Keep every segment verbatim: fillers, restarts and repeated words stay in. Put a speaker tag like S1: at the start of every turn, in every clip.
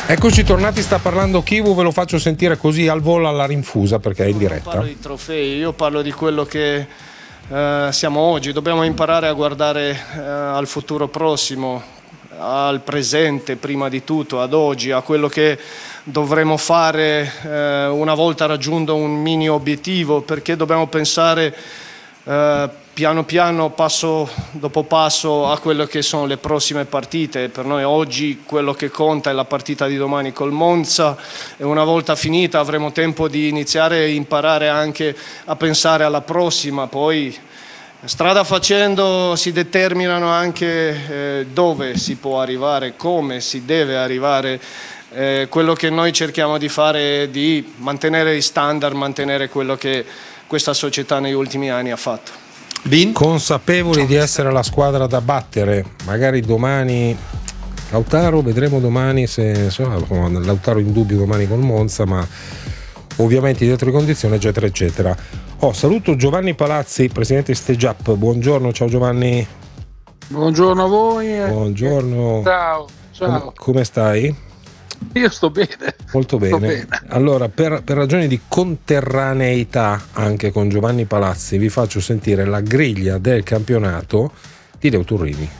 S1: Eccoci tornati, sta parlando Kivu, ve lo faccio sentire così al volo alla rinfusa perché è in diretta.
S2: Io parlo di trofei, io parlo di quello che eh, siamo oggi, dobbiamo imparare a guardare eh, al futuro prossimo, al presente prima di tutto, ad oggi, a quello che dovremo fare eh, una volta raggiunto un mini obiettivo, perché dobbiamo pensare eh, piano piano, passo dopo passo, a quello che sono le prossime partite. Per noi oggi quello che conta è la partita di domani col Monza e una volta finita avremo tempo di iniziare e imparare anche a pensare alla prossima. Poi strada facendo si determinano anche eh, dove si può arrivare, come si deve arrivare. Eh, quello che noi cerchiamo di fare è di mantenere gli standard, mantenere quello che questa società negli ultimi anni ha fatto.
S1: Bin? Consapevoli di essere la squadra da battere, magari domani Lautaro, vedremo domani se insomma, Lautaro in dubbio domani col Monza, ma ovviamente dietro le condizioni eccetera eccetera. Oh, saluto Giovanni Palazzi, presidente Stage Up. Buongiorno, ciao Giovanni.
S3: Buongiorno a voi.
S1: Buongiorno.
S3: Ciao, ciao.
S1: Come, come stai?
S3: Io sto bene.
S1: Molto bene.
S3: Sto bene.
S1: Allora, per, per ragioni di conterraneità anche con Giovanni Palazzi, vi faccio sentire la griglia del campionato di Leo Turrini.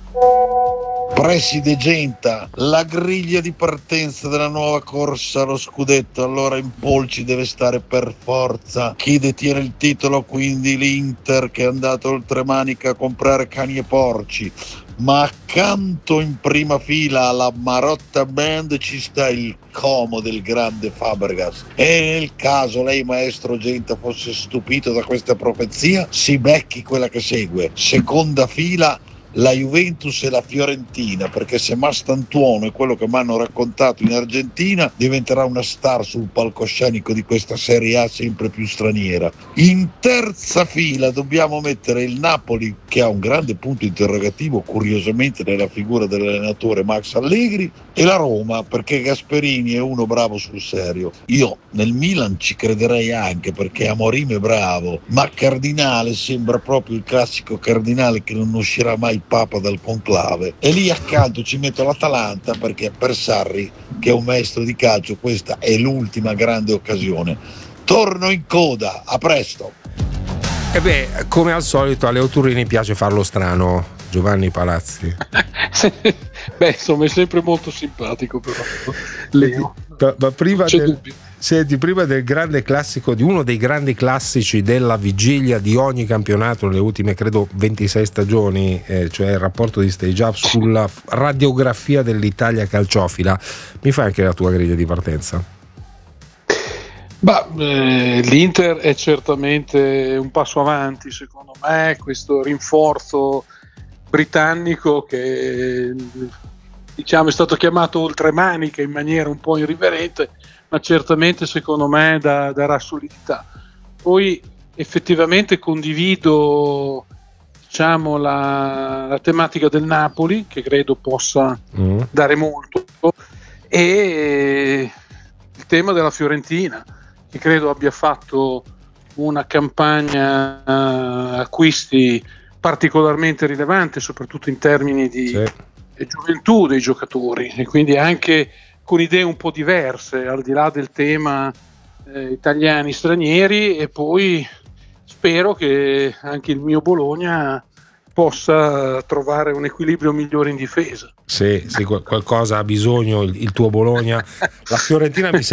S4: Preside Genta, la griglia di partenza della nuova corsa allo scudetto. Allora in pole ci deve stare per forza chi detiene il titolo, quindi l'Inter, che è andato oltremanica a comprare cani e porci. Ma accanto in prima fila alla Marotta Band ci sta il Como del grande Fabregas. E nel caso lei, maestro Genta, fosse stupito da questa profezia, si becchi quella che segue. Seconda fila la Juventus e la Fiorentina, perché se Mastantuono è quello che mi hanno raccontato in Argentina, diventerà una star sul palcoscenico di questa Serie A sempre più straniera. In terza fila dobbiamo mettere il Napoli, che ha un grande punto interrogativo curiosamente nella figura dell'allenatore Max Allegri, e la Roma, perché Gasperini è uno bravo sul serio. Io nel Milan ci crederei anche, perché Amorim è bravo, ma Cardinale sembra proprio il classico Cardinale che non uscirà mai Papa dal conclave. E lì accanto ci metto l'Atalanta, perché per Sarri, che è un maestro di calcio, questa è l'ultima grande occasione. Torno in coda, a presto.
S1: E beh, come al solito a Leo Turrini piace farlo strano, Giovanni Palazzi.
S3: Beh, insomma, è sempre molto simpatico però Leo.
S1: Ma, ma prima
S3: c'è
S1: del,
S3: dubbio.
S1: senti, prima del grande classico, di uno dei grandi classici della vigilia di ogni campionato nelle ultime credo ventisei stagioni, eh, cioè il rapporto di Stage Up sulla radiografia dell'Italia calciofila, mi fai anche la tua griglia di partenza?
S3: Bah, eh, l'Inter è certamente un passo avanti secondo me, questo rinforzo britannico che diciamo è stato chiamato oltremanica in maniera un po' irriverente, ma certamente secondo me da, darà solidità. Poi effettivamente condivido diciamo la, la tematica del Napoli, che credo possa mm. dare molto, e il tema della Fiorentina, che credo abbia fatto una campagna uh, acquisti particolarmente rilevante, soprattutto in termini di sì. gioventù dei giocatori, e quindi anche con idee un po' diverse al di là del tema eh, italiani stranieri. E poi spero che anche il mio Bologna possa trovare un equilibrio migliore in difesa.
S1: Sì, sì, qualcosa ha bisogno il, il tuo Bologna. La Fiorentina mi